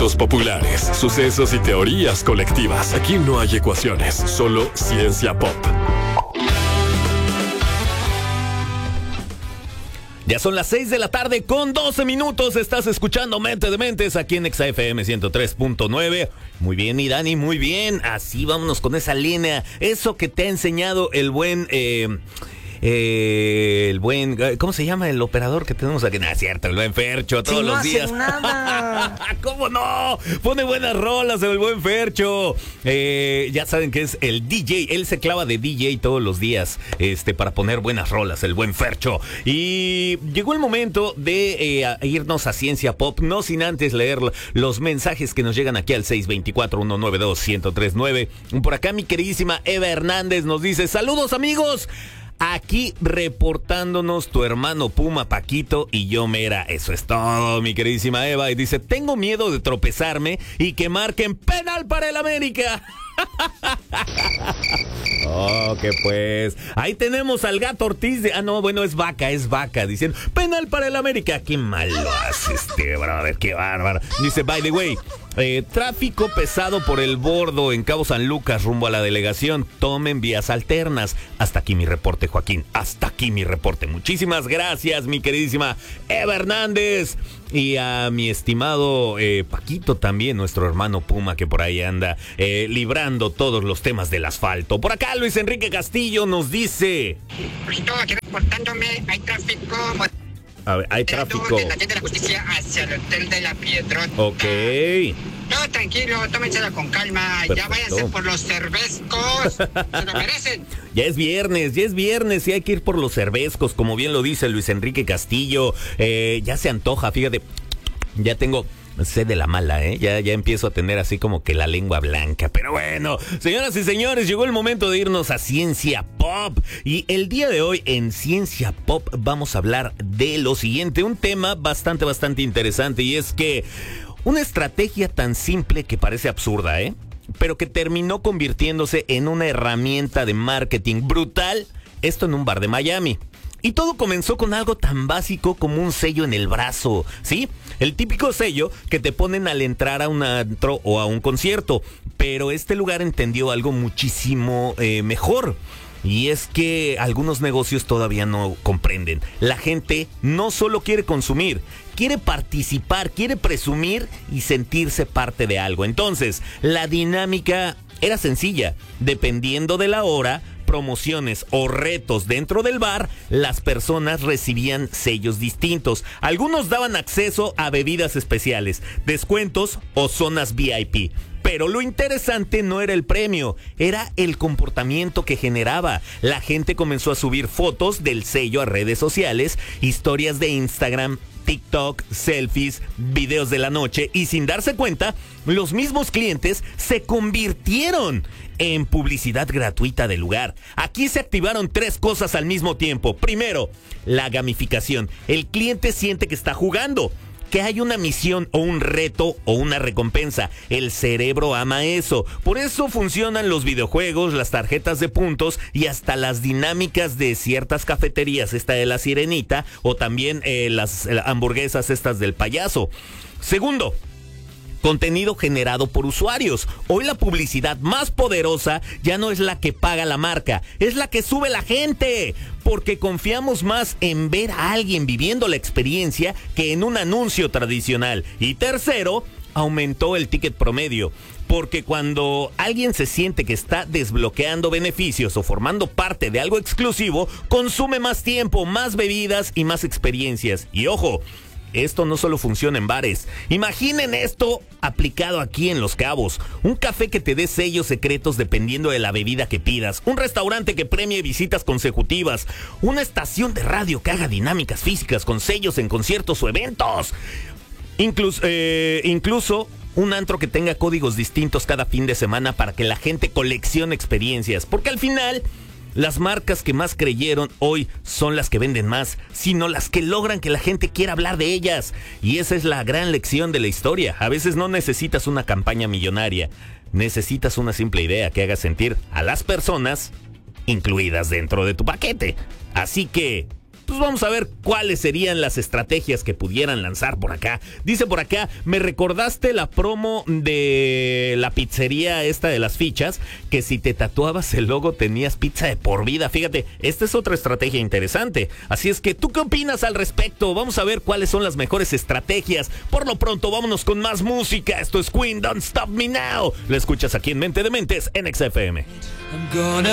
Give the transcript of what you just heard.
Datos populares, sucesos y teorías colectivas. Aquí no hay ecuaciones, solo ciencia pop. Ya son las 6 de la tarde con 12 minutos. Estás escuchando Mente de Mentes aquí en XFM 103.9. Muy bien, mi Dani, muy bien. Así vámonos con esa línea. Eso que te ha enseñado el buen... ¿cómo se llama el operador que tenemos aquí? No, es cierto, el buen Fercho, todos los días. No hace nada. ¿Cómo no? Pone buenas rolas el buen Fercho. Ya saben que es el DJ. Él se clava de DJ todos los días para poner buenas rolas, el buen Fercho. Y llegó el momento de irnos a Ciencia Pop, no sin antes leer los mensajes que nos llegan aquí al 624-192-1039. Por acá mi queridísima Eva Hernández nos dice: saludos, amigos. Aquí reportándonos tu hermano Puma Paquito y yo Mera. Eso es todo, mi queridísima Eva. Y dice: tengo miedo de tropezarme y que marquen penal para el América. Oh, que pues. Ahí tenemos al Gato Ortiz es vaca, diciendo: penal para el América. Qué mal lo hace brother, qué bárbaro. Dice: by the way, tráfico pesado por el Bordo en Cabo San Lucas rumbo a la delegación. Tomen vías alternas. Hasta aquí mi reporte, Joaquín. Hasta aquí mi reporte. Muchísimas gracias, mi queridísima Eva Hernández. Y a mi estimado Paquito también, nuestro hermano Puma, que por ahí anda librando todos los temas del asfalto. Por acá Luis Enrique Castillo nos dice: aquí reportándome, hay tráfico. A ver, hay tráfico. De la de la Justicia hacia el Hotel de la Piedrota. Ok. Todo tranquilo, tómensela con calma. Perfecto. Ya váyanse por los cervezcos. Se lo merecen. Ya es viernes y hay que ir por los cervezcos, como bien lo dice Luis Enrique Castillo. Ya se antoja, fíjate. Ya tengo sed de la mala, Ya empiezo a tener así como que la lengua blanca. Pero bueno, señoras y señores, llegó el momento de irnos a Ciencia Pop. Y el día de hoy en Ciencia Pop vamos a hablar de lo siguiente. Un tema bastante interesante, y es que una estrategia tan simple que parece absurda, pero que terminó convirtiéndose en una herramienta de marketing brutal. Esto en un bar de Miami. Y todo comenzó con algo tan básico como un sello en el brazo, ¿sí? El típico sello que te ponen al entrar a un antro o a un concierto. Pero este lugar entendió algo muchísimo mejor. Y es que algunos negocios todavía no comprenden. La gente no solo quiere consumir, quiere participar, quiere presumir y sentirse parte de algo. Entonces, la dinámica era sencilla. Dependiendo de la hora, promociones o retos dentro del bar, las personas recibían sellos distintos. Algunos daban acceso a bebidas especiales, descuentos o zonas VIP. Pero lo interesante no era el premio, era el comportamiento que generaba. La gente comenzó a subir fotos del sello a redes sociales, historias de Instagram, TikTok, selfies, videos de la noche, y sin darse cuenta, los mismos clientes se convirtieron en publicidad gratuita del lugar. Aquí se activaron 3 cosas al mismo tiempo. Primero, la gamificación. El cliente siente que está jugando, que hay una misión o un reto o una recompensa. El cerebro ama eso. Por eso funcionan los videojuegos, las tarjetas de puntos y hasta las dinámicas de ciertas cafeterías, esta de la Sirenita, o también las hamburguesas estas del payaso. Segundo, contenido generado por usuarios. Hoy la publicidad más poderosa ya no es la que paga la marca, es la que sube la gente, porque confiamos más en ver a alguien viviendo la experiencia que en un anuncio tradicional. Y tercero, aumentó el ticket promedio, porque cuando alguien se siente que está desbloqueando beneficios o formando parte de algo exclusivo, consume más tiempo, más bebidas y más experiencias. Y ojo, esto no solo funciona en bares. Imaginen esto aplicado aquí en Los Cabos. Un café que te dé sellos secretos dependiendo de la bebida que pidas. Un restaurante que premie visitas consecutivas. Una estación de radio que haga dinámicas físicas con sellos en conciertos o eventos. Incluso un antro que tenga códigos distintos cada fin de semana para que la gente coleccione experiencias. Porque al final, las marcas que más creyeron hoy son las que venden más, sino las que logran que la gente quiera hablar de ellas. Y esa es la gran lección de la historia. A veces no necesitas una campaña millonaria, necesitas una simple idea que haga sentir a las personas incluidas dentro de tu paquete. Así que pues vamos a ver cuáles serían las estrategias que pudieran lanzar por acá. Dice por acá, me recordaste la promo de la pizzería esta de las fichas, que si te tatuabas el logo tenías pizza de por vida. Fíjate, esta es otra estrategia interesante. Así es que, ¿tú qué opinas al respecto? Vamos a ver cuáles son las mejores estrategias. Por lo pronto, vámonos con más música. Esto es Queen, Don't Stop Me Now. Lo escuchas aquí en Mente de Mentes, en XFM.